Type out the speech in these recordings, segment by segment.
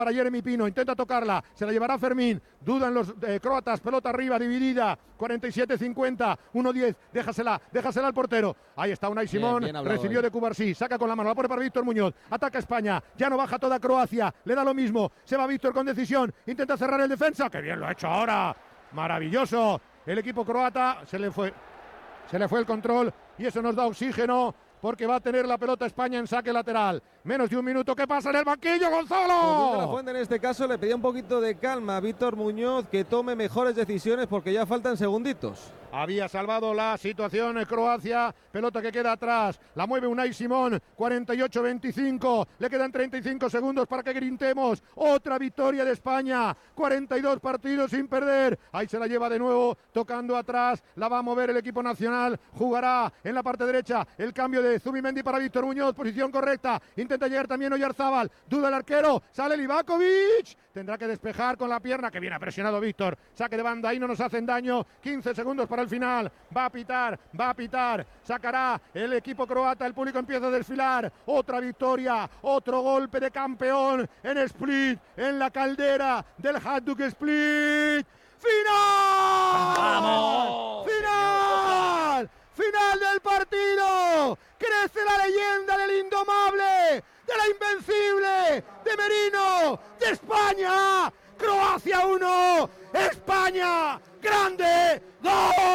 para Jeremy Pino, intenta tocarla, se la llevará Fermín, dudan los croatas, pelota arriba, dividida, 47-50, 1-10, déjasela al portero, ahí está Unai Simón, recibió de Cubarsí, saca con la mano, la pone para Víctor Muñoz, ataca España, ya no baja toda Croacia, le da lo mismo, se va Víctor con decisión, intenta cerrar el defensa, que bien lo ha hecho ahora, maravilloso, el equipo croata, se le fue el control y eso nos da oxígeno, porque va a tener la pelota España en saque lateral. Menos de un minuto, ¿qué pasa en el banquillo, Gonzalo? La Fuente en este caso le pedía un poquito de calma a Víctor Muñoz, que tome mejores decisiones porque ya faltan segunditos. Había salvado la situación Croacia, pelota que queda atrás, la mueve Unai Simón, 48-25, le quedan 35 segundos para que grintemos, otra victoria de España, 42 partidos sin perder, ahí se la lleva de nuevo, tocando atrás, la va a mover el equipo nacional, jugará en la parte derecha, el cambio de Zubimendi para Víctor Muñoz, posición correcta, intenta llegar también Oyarzábal, duda el arquero, sale Livakovic, tendrá que despejar con la pierna, que bien ha presionado Víctor, saque de banda, ahí no nos hacen daño, 15 segundos para el final, va a pitar, sacará el equipo croata, el público empieza a desfilar, otra victoria, otro golpe de campeón en Split, en la caldera del Hajduk Split, ¡final! ¡Vamos! ¡Final! ¡Final del partido! ¡Crece la leyenda del indomable, de la invencible, de Merino, de España! ¡Croacia 1! ¡España! ¡Grande! ¡Gol!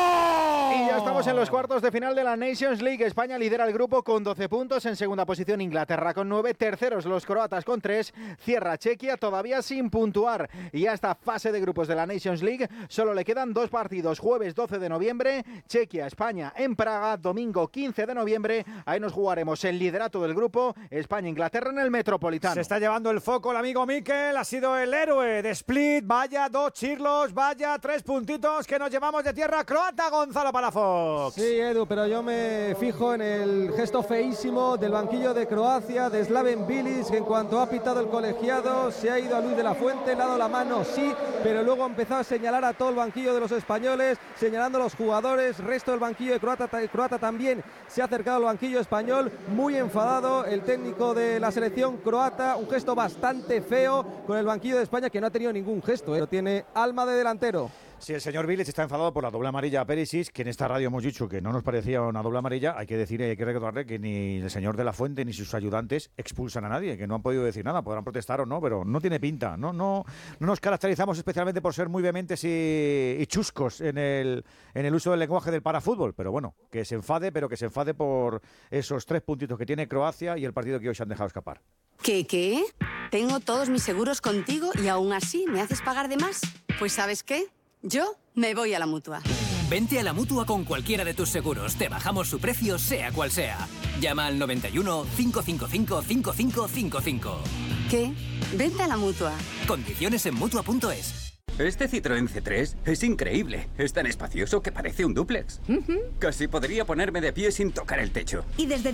Y ya estamos en los cuartos de final de la Nations League. España lidera el grupo con 12 puntos. En segunda posición Inglaterra con 9. Terceros los croatas con 3. Cierra Chequia todavía sin puntuar. Y a esta fase de grupos de la Nations League solo le quedan 2 partidos. Jueves 12 de noviembre, Chequia-España en Praga. Domingo 15 de noviembre, ahí nos jugaremos el liderato del grupo. España-Inglaterra en el Metropolitano. Se está llevando el foco el amigo Mikel. Ha sido el héroe de Split. Vaya 2 chirlos, vaya 3 puntitos que nos llevamos de tierra croata, Gonzalo Palafox. Sí, Edu, pero yo me fijo en el gesto feísimo del banquillo de Croacia, de Slaven Bilic, que en cuanto ha pitado el colegiado se ha ido a Luis de la Fuente, le ha dado la mano, sí, pero luego ha empezado a señalar a todo el banquillo de los españoles, señalando a los jugadores, resto del banquillo de croata también se ha acercado al banquillo español, muy enfadado el técnico de la selección croata, un gesto bastante feo con el banquillo de España, que no ha tenido ningún gesto, pero tiene alma de delantero. Si el señor Bilic está enfadado por la doble amarilla a Perisic, que en esta radio hemos dicho que no nos parecía una doble amarilla, hay que recordarle que ni el señor de la Fuente ni sus ayudantes expulsan a nadie, que no han podido decir nada, podrán protestar o no, pero no tiene pinta, no nos caracterizamos especialmente por ser muy vehementes y chuscos en el uso del lenguaje del parafútbol, pero bueno, que se enfade, pero que se enfade por esos 3 puntitos que tiene Croacia y el partido que hoy se han dejado escapar. ¿Qué? Tengo todos mis seguros contigo y aún así me haces pagar de más. Pues ¿sabes qué? Yo me voy a la Mutua. Vente a la Mutua con cualquiera de tus seguros. Te bajamos su precio, sea cual sea. Llama al 91 555 5555. ¿Qué? Vente a la Mutua. Condiciones en Mutua.es. Este Citroën C3 es increíble. Es tan espacioso que parece un dúplex. Casi podría ponerme de pie sin tocar el techo. Y desde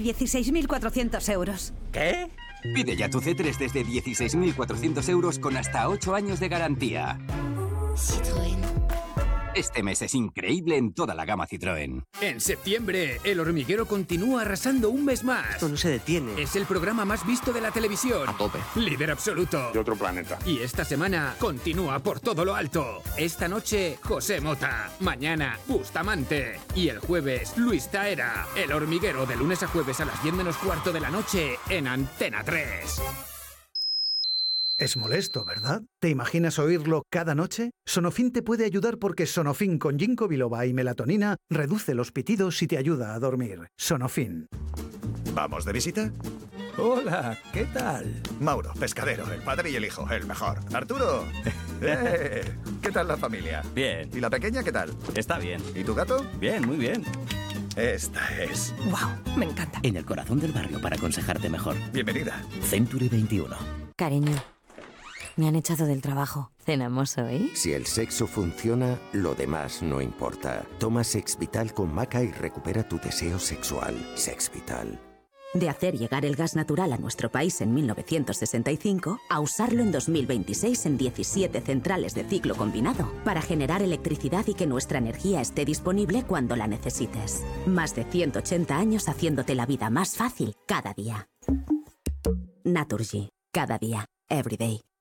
16.400 euros. ¿Qué? Pide ya tu C3 desde 16.400 euros con hasta 8 años de garantía. Citroën. Este mes es increíble en toda la gama Citroën. En septiembre, El Hormiguero continúa arrasando un mes más. Esto no se detiene. Es el programa más visto de la televisión. A tope. Líder absoluto. De otro planeta. Y esta semana continúa por todo lo alto. Esta noche, José Mota. Mañana, Bustamante. Y el jueves, Luis Taera. El Hormiguero, de lunes a jueves a las 10 menos cuarto de la noche en Antena 3. Es molesto, ¿verdad? ¿Te imaginas oírlo cada noche? Sonofin te puede ayudar porque Sonofin con ginkgo biloba y melatonina reduce los pitidos y te ayuda a dormir. Sonofin. ¿Vamos de visita? Hola, ¿qué tal? Mauro, pescadero, el padre y el hijo, el mejor. Arturo. ¿Qué tal la familia? Bien. ¿Y la pequeña qué tal? Está bien. ¿Y tu gato? Bien, muy bien. Esta es. ¡Wow! Me encanta. En el corazón del barrio para aconsejarte mejor. Bienvenida. Century 21. Cariño, me han echado del trabajo. ¿Cenamos hoy? Si el sexo funciona, lo demás no importa. Toma Sex Vital con maca y recupera tu deseo sexual. Sex Vital. De hacer llegar el gas natural a nuestro país en 1965 a usarlo en 2026 en 17 centrales de ciclo combinado para generar electricidad y que nuestra energía esté disponible cuando la necesites. Más de 180 años haciéndote la vida más fácil cada día. Naturgy. Cada día. Every day.